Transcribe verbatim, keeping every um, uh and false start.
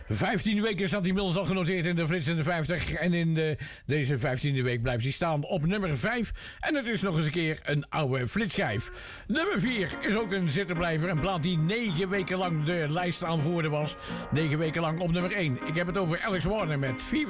vijftien weken staat hij inmiddels al genoteerd in de Flits in de vijftig. En in de, deze vijftiende week blijft hij staan op nummer vijf. En het is nog eens een keer een oude flitsschijf. Nummer vier is ook een zitterblijver. Een plaat die negen weken lang de lijst aanvoerder was. negen weken lang op nummer één. Ik heb het over Alex Warner met Fever.